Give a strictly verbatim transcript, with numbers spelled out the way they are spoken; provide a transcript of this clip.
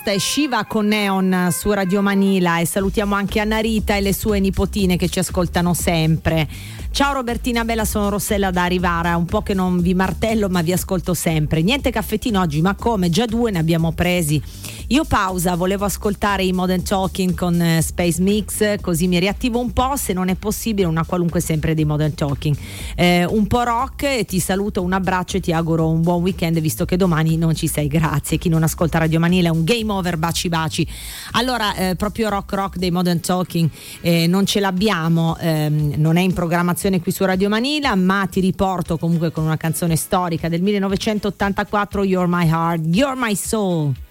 questa è Shiva con Neon su Radio Manila, e salutiamo anche Anna Rita e le sue nipotine che ci ascoltano sempre. Ciao Robertina Bella, sono Rossella da Rivara, un po' che non vi martello ma vi ascolto sempre. Niente caffettino oggi, ma come? Già due ne abbiamo presi. Io pausa, volevo ascoltare i Modern Talking con eh, Space Mix, così mi riattivo un po', se non è possibile una qualunque sempre dei Modern Talking. Eh, un po' rock, e ti saluto, un abbraccio e ti auguro un buon weekend, visto che domani non ci sei. Grazie. Chi non ascolta Radio Manila è un game over, baci baci. Allora, eh, proprio rock rock dei Modern Talking eh, non ce l'abbiamo, ehm, non è in programmazione qui su Radio Manila, ma ti riporto comunque con una canzone storica del millenovecentottantaquattro, You're My Heart, You're My Soul.